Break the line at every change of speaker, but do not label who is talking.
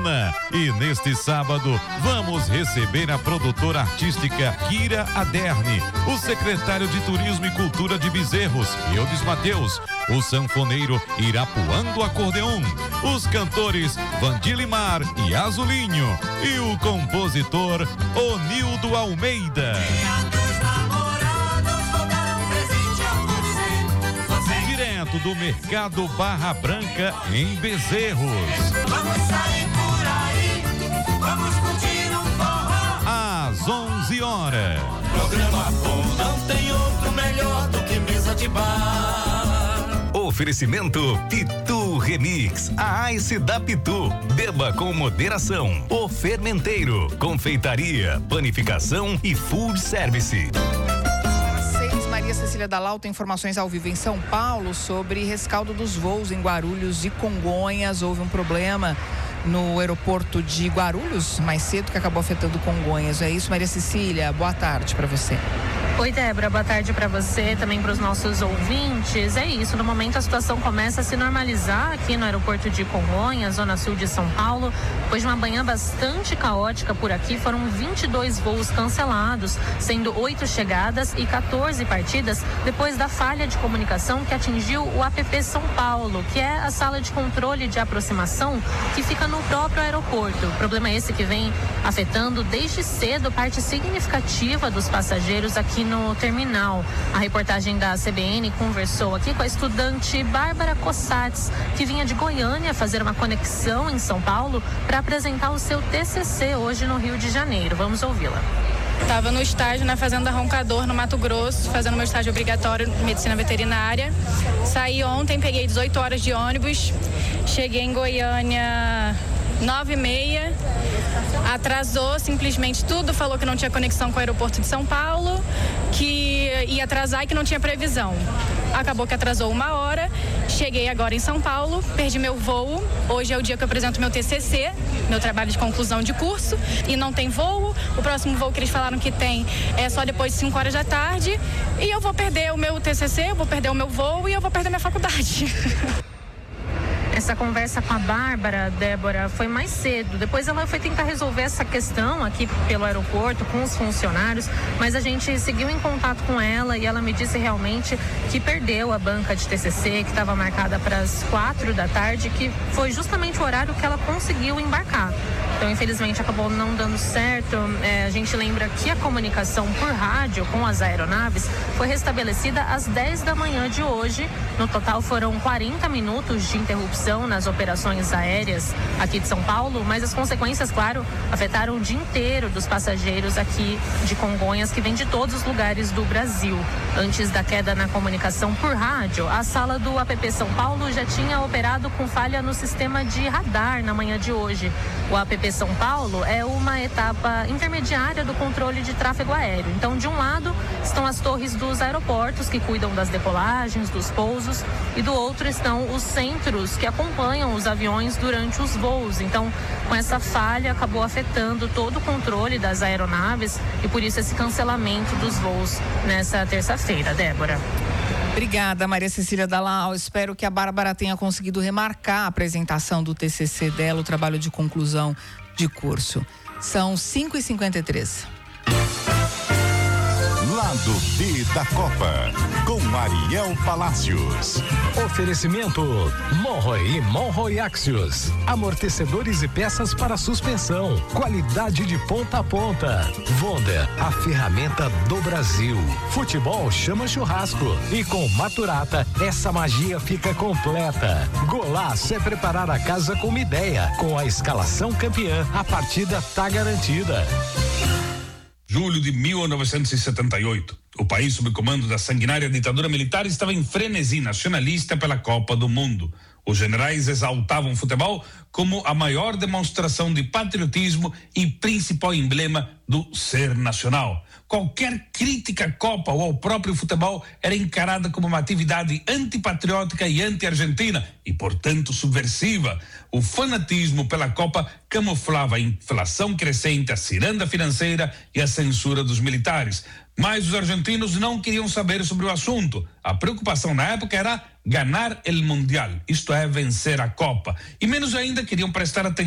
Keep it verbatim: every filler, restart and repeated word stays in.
Ana. E neste sábado vamos receber a produtora artística Kira Aderne, o secretário de Turismo e Cultura de Bezerros, Eudes Mateus, o sanfoneiro Irapuã do Acordeon, os cantores Vandilimar e Azulinho e o compositor Onildo Almeida. Direto do Mercado Barra Branca em Bezerros.
Vamos sair por aí, vamos curtir um forró.
Às onze horas.
Programa bom, não tem outro melhor do que mesa de bar.
Oferecimento Pitu Remix, a Ice da Pitu. Beba com moderação. O Fermenteiro, confeitaria, panificação e food service.
Maria Cecília Dalal tem informações ao vivo em São Paulo sobre rescaldo dos voos em Guarulhos e Congonhas. Houve um problema no aeroporto de Guarulhos mais cedo que acabou afetando Congonhas. É isso, Maria Cecília? Boa tarde para você.
Oi, Débora, boa tarde para você, também para os nossos ouvintes. É isso, no momento a situação começa a se normalizar aqui no aeroporto de Congonhas, zona sul de São Paulo. Depois de uma manhã bastante caótica por aqui, foram vinte e dois voos cancelados, sendo oito chegadas e quatorze partidas depois da falha de comunicação que atingiu o A P P São Paulo, que é a sala de controle de aproximação que fica no próprio aeroporto. O problema é esse que vem afetando desde cedo parte significativa dos passageiros aqui no terminal. A reportagem da C B N conversou aqui com a estudante Bárbara Cossatz, que vinha de Goiânia fazer uma conexão em São Paulo para apresentar o seu T C C hoje no Rio de Janeiro. Vamos ouvi-la.
Estava no estágio na Fazenda Roncador, no Mato Grosso, fazendo meu estágio obrigatório em medicina veterinária. Saí ontem, peguei dezoito horas de ônibus, cheguei em Goiânia nove e meia, atrasou simplesmente tudo, falou que não tinha conexão com o aeroporto de São Paulo, que ia atrasar e que não tinha previsão. Acabou que atrasou uma hora, cheguei agora em São Paulo, perdi meu voo, hoje é o dia que eu apresento meu T C C, meu trabalho de conclusão de curso, e não tem voo, o próximo voo que eles falaram que tem é só depois de cinco horas da tarde, e eu vou perder o meu T C C, eu vou perder o meu voo e eu vou perder minha faculdade.
Essa conversa com a Bárbara, Débora, foi mais cedo. Depois ela foi tentar resolver essa questão aqui pelo aeroporto com os funcionários, mas a gente seguiu em contato com ela e ela me disse realmente que perdeu a banca de T C C, que estava marcada para as quatro da tarde, que foi justamente o horário que ela conseguiu embarcar. Então, infelizmente, acabou não dando certo. É, a gente lembra que a comunicação por rádio com as aeronaves foi restabelecida às dez da manhã de hoje. No total, foram quarenta minutos de interrupção nas operações aéreas aqui de São Paulo, mas as consequências, claro, afetaram o dia inteiro dos passageiros aqui de Congonhas, que vêm de todos os lugares do Brasil. Antes da queda na comunicação por rádio, a sala do A P P São Paulo já tinha operado com falha no sistema de radar na manhã de hoje. O A P P São Paulo é uma etapa intermediária do controle de tráfego aéreo. Então, de um lado estão as torres dos aeroportos, que cuidam das decolagens, dos pousos, e do outro estão os centros que acompanham os aviões durante os voos. Então, com essa falha, acabou afetando todo o controle das aeronaves e por isso esse cancelamento dos voos nessa terça-feira. Débora.
Obrigada, Maria Cecília Dalal. Espero que a Bárbara tenha conseguido remarcar a apresentação do T C C dela, o trabalho de conclusão de curso. São cinco e cinquenta e três.
Lado B da Copa, com Ariel Palácios.
Oferecimento Monroe e Monroe Axios. Amortecedores e peças para suspensão. Qualidade de ponta a ponta. Wonder, a ferramenta do Brasil. Futebol chama churrasco. E com Maturata, essa magia fica completa. Golaço é preparar a casa com uma ideia. Com a escalação campeã, a partida tá garantida.
Julho de mil novecentos e setenta e oito. O país, sob o comando da sanguinária ditadura militar, estava em frenesi nacionalista pela Copa do Mundo. Os generais exaltavam o futebol como a maior demonstração de patriotismo e principal emblema do ser nacional. Qualquer crítica à Copa ou ao próprio futebol era encarada como uma atividade antipatriótica e anti-argentina e, portanto, subversiva. O fanatismo pela Copa camuflava a inflação crescente, a ciranda financeira e a censura dos militares. Mas os argentinos não queriam saber sobre o assunto. A preocupação na época era ganhar el Mundial, isto é, vencer a Copa. E menos ainda queriam prestar atenção